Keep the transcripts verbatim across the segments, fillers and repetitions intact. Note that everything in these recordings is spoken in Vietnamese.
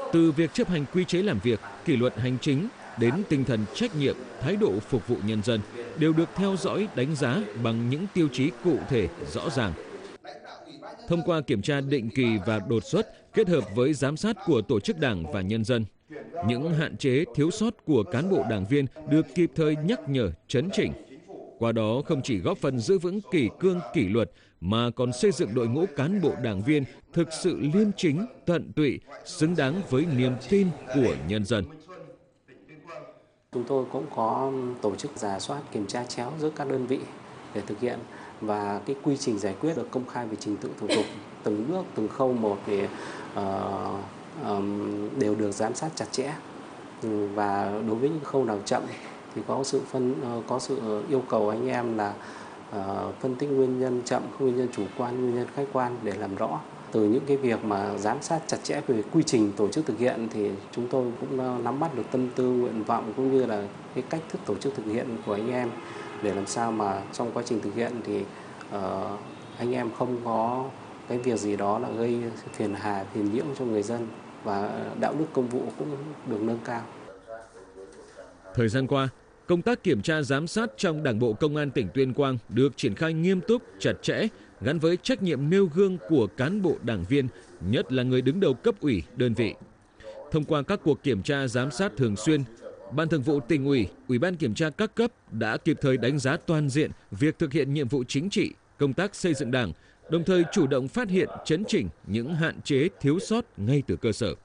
Từ việc chấp hành quy chế làm việc, kỷ luật hành chính đến tinh thần trách nhiệm, thái độ phục vụ nhân dân đều được theo dõi, đánh giá bằng những tiêu chí cụ thể, rõ ràng. Thông qua kiểm tra định kỳ và đột xuất kết hợp với giám sát của tổ chức đảng và nhân dân, những hạn chế, thiếu sót của cán bộ đảng viên được kịp thời nhắc nhở, chấn chỉnh. Qua đó không chỉ góp phần giữ vững kỷ cương kỷ luật mà còn xây dựng đội ngũ cán bộ đảng viên thực sự liêm chính, tận tụy, xứng đáng với niềm tin của nhân dân. Chúng tôi cũng có tổ chức rà soát kiểm tra chéo giữa các đơn vị để thực hiện, và cái quy trình giải quyết được công khai về trình tự thủ tục từng bước từng khâu một thì uh, um, đều được giám sát chặt chẽ, và đối với những khâu nào chậm thì có sự phân uh, có sự yêu cầu anh em là uh, phân tích nguyên nhân chậm, nguyên nhân chủ quan, nguyên nhân khách quan để làm rõ. Từ những cái việc mà giám sát chặt chẽ về quy trình tổ chức thực hiện thì chúng tôi cũng nắm bắt được tâm tư, nguyện vọng cũng như là cái cách thức tổ chức thực hiện của anh em, để làm sao mà trong quá trình thực hiện thì uh, anh em không có cái việc gì đó là gây phiền hà, phiền nhiễu cho người dân, và đạo đức công vụ cũng được nâng cao. Thời gian qua, công tác kiểm tra giám sát trong Đảng bộ Công an tỉnh Tuyên Quang được triển khai nghiêm túc, chặt chẽ, gắn với trách nhiệm nêu gương của cán bộ đảng viên, nhất là người đứng đầu cấp ủy, đơn vị. Thông qua các cuộc kiểm tra giám sát thường xuyên, Ban Thường vụ Tỉnh ủy, Ủy ban kiểm tra các cấp đã kịp thời đánh giá toàn diện việc thực hiện nhiệm vụ chính trị, công tác xây dựng Đảng, đồng thời chủ động phát hiện, chấn chỉnh những hạn chế, thiếu sót ngay từ cơ sở.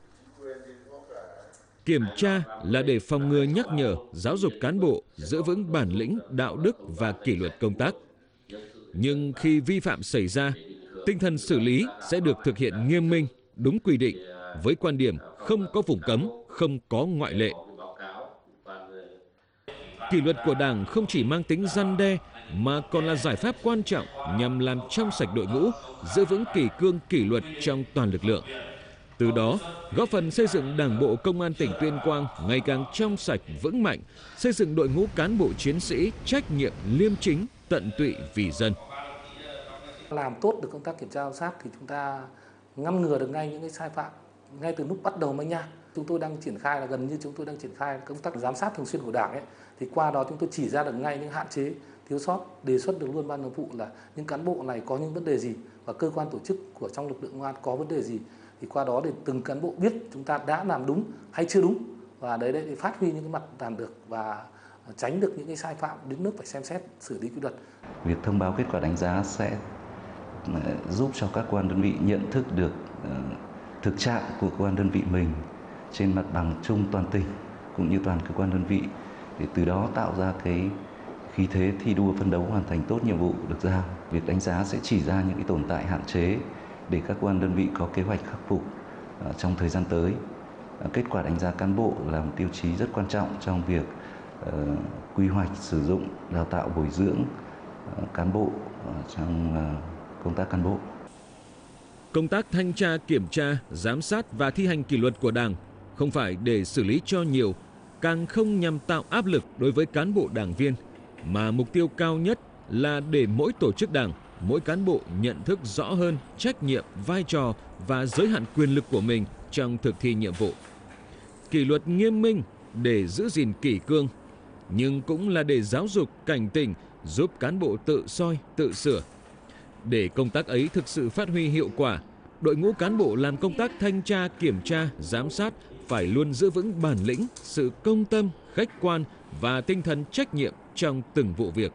Kiểm tra là để phòng ngừa, nhắc nhở, giáo dục cán bộ giữ vững bản lĩnh, đạo đức và kỷ luật công tác. Nhưng khi vi phạm xảy ra, tinh thần xử lý sẽ được thực hiện nghiêm minh, đúng quy định, với quan điểm không có vùng cấm, không có ngoại lệ. Kỷ luật của Đảng không chỉ mang tính răn đe mà còn là giải pháp quan trọng nhằm làm trong sạch đội ngũ, giữ vững kỷ cương kỷ luật trong toàn lực lượng. Từ đó, góp phần xây dựng Đảng bộ Công an tỉnh Tuyên Quang ngày càng trong sạch, vững mạnh, xây dựng đội ngũ cán bộ chiến sĩ trách nhiệm, liêm chính, tận tụy vì dân. Làm tốt được công tác kiểm tra giám sát thì chúng ta ngăn ngừa được ngay những cái sai phạm ngay từ lúc bắt đầu mới nha. Chúng tôi đang triển khai là gần như chúng tôi đang triển khai công tác giám sát thường xuyên của Đảng ấy, thì qua đó chúng tôi chỉ ra được ngay những hạn chế, thiếu sót, đề xuất được luôn Ban Thường vụ là những cán bộ này có những vấn đề gì và cơ quan tổ chức của trong lực lượng công an có vấn đề gì, thì qua đó để từng cán bộ biết chúng ta đã làm đúng hay chưa đúng, và đấy đấy để phát huy những cái mặt làm được và tránh được những cái sai phạm đến nước phải xem xét xử lý kỷ luật. Việc thông báo kết quả đánh giá sẽ giúp cho các cơ quan đơn vị nhận thức được thực trạng của cơ quan đơn vị mình trên mặt bằng chung toàn tỉnh cũng như toàn cơ quan đơn vị, để từ đó tạo ra cái khí thế thi đua phấn đấu hoàn thành tốt nhiệm vụ được giao. Việc đánh giá sẽ chỉ ra những cái tồn tại, hạn chế để các cơ quan đơn vị có kế hoạch khắc phục trong thời gian tới. Kết quả đánh giá cán bộ là một tiêu chí rất quan trọng trong việc uh, quy hoạch, sử dụng, đào tạo, bồi dưỡng uh, cán bộ uh, trong uh, công tác cán bộ. Công tác thanh tra, kiểm tra, giám sát và thi hành kỷ luật của Đảng không phải để xử lý cho nhiều, càng không nhằm tạo áp lực đối với cán bộ đảng viên, mà mục tiêu cao nhất là để mỗi tổ chức Đảng, mỗi cán bộ nhận thức rõ hơn trách nhiệm, vai trò và giới hạn quyền lực của mình trong thực thi nhiệm vụ. Kỷ luật nghiêm minh để giữ gìn kỷ cương, nhưng cũng là để giáo dục, cảnh tỉnh, giúp cán bộ tự soi, tự sửa. Để công tác ấy thực sự phát huy hiệu quả, đội ngũ cán bộ làm công tác thanh tra, kiểm tra, giám sát phải luôn giữ vững bản lĩnh, sự công tâm, khách quan và tinh thần trách nhiệm trong từng vụ việc.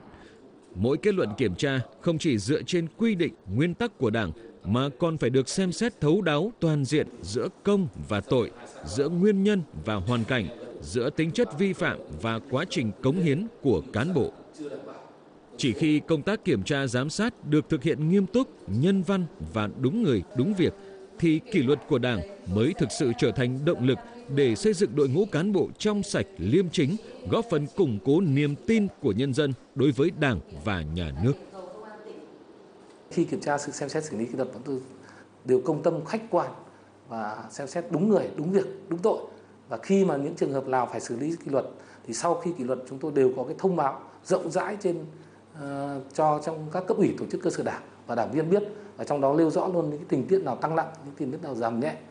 Mỗi kết luận kiểm tra không chỉ dựa trên quy định, nguyên tắc của Đảng mà còn phải được xem xét thấu đáo, toàn diện giữa công và tội, giữa nguyên nhân và hoàn cảnh, giữa tính chất vi phạm và quá trình cống hiến của cán bộ. Chỉ khi công tác kiểm tra giám sát được thực hiện nghiêm túc, nhân văn và đúng người, đúng việc, thì kỷ luật của Đảng mới thực sự trở thành động lực để xây dựng đội ngũ cán bộ trong sạch, liêm chính, góp phần củng cố niềm tin của nhân dân đối với Đảng và nhà nước. Khi kiểm tra sự xem xét xử lý kỷ luật, bọn tôi đều công tâm, khách quan và xem xét đúng người, đúng việc, đúng tội. Và khi mà những trường hợp nào phải xử lý kỷ luật thì sau khi kỷ luật chúng tôi đều có cái thông báo rộng rãi trên uh, cho trong các cấp ủy, tổ chức cơ sở Đảng và đảng viên biết, và trong đó nêu rõ luôn những cái tình tiết nào tăng nặng, những tình tiết nào giảm nhẹ.